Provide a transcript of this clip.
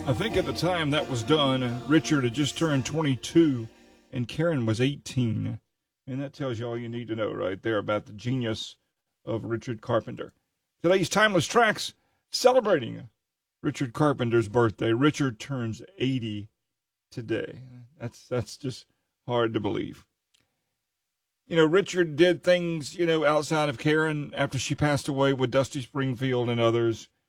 I think at the time that was done, Richard had just turned 22 and Karen was 18. And that tells you all you need to know right there about the genius of Richard Carpenter. Today's Timeless Tracks celebrating Richard Carpenter's birthday. Richard turns 80 today. That's just hard to believe. You know, Richard did things, outside of Karen after she passed away with Dusty Springfield and others.